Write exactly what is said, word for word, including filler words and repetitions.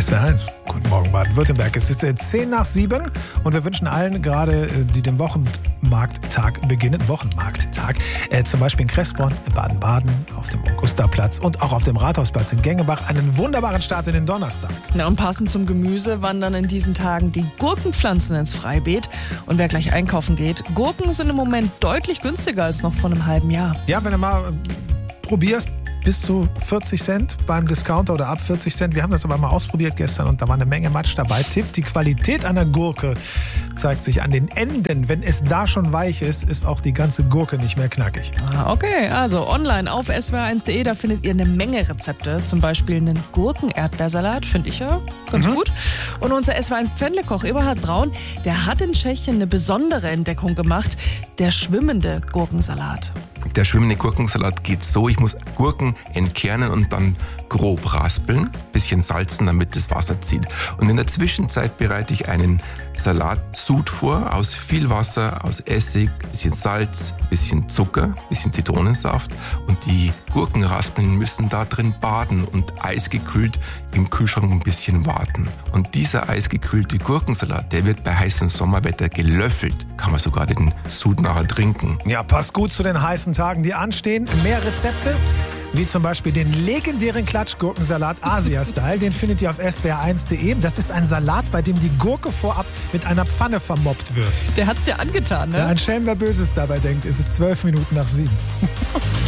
S W R eins. Guten Morgen, Baden-Württemberg. Es ist zehn nach sieben und wir wünschen allen gerade, die den Wochenmarkttag beginnen, Wochenmarkttag, äh, zum Beispiel in Kressborn, in Baden-Baden, auf dem Augusterplatz und auch auf dem Rathausplatz in Gengebach, einen wunderbaren Start in den Donnerstag. Na, und passend zum Gemüse wandern in diesen Tagen die Gurkenpflanzen ins Freibeet. Und wer gleich einkaufen geht, Gurken sind im Moment deutlich günstiger als noch vor einem halben Jahr. Ja, wenn du mal probierst, bis zu vierzig Cent beim Discounter oder ab vierzig Cent. Wir haben das aber mal ausprobiert gestern und da war eine Menge Matsch dabei. Tipp, die Qualität einer Gurke zeigt sich an den Enden. Wenn es da schon weich ist, ist auch die ganze Gurke nicht mehr knackig. Ah, okay, also online auf s w r eins punkt d e, da findet ihr eine Menge Rezepte. Zum Beispiel einen Gurken-Erdbeersalat, finde ich ja ganz mhm. gut. Und unser S W R eins Pfändlekoch Eberhard Braun, der hat in Tschechien eine besondere Entdeckung gemacht. Der schwimmende Gurkensalat. Der schwimmende Gurkensalat geht so, ich muss Gurken entkernen und dann grob raspeln, bisschen salzen, damit das Wasser zieht. Und in der Zwischenzeit bereite ich einen Salatsud vor, aus viel Wasser, aus Essig, bisschen Salz, bisschen Zucker, bisschen Zitronensaft. Und die Gurkenraspeln müssen da drin baden und eisgekühlt im Kühlschrank ein bisschen warten. Und dieser eisgekühlte Gurkensalat, der wird bei heißem Sommerwetter gelöffelt. Kann man sogar den Sud nachher trinken. Ja, passt gut zu den heißen Tagen, die anstehen. Mehr Rezepte, wie zum Beispiel den legendären Klatschgurkensalat Asia-Style. Den findet ihr auf s w r eins punkt d e. Das ist ein Salat, bei dem die Gurke vorab mit einer Pfanne vermoppt wird. Der hat's dir angetan, ne? Ja, ein Schelm, wer Böses dabei denkt, ist es zwölf Minuten nach sieben.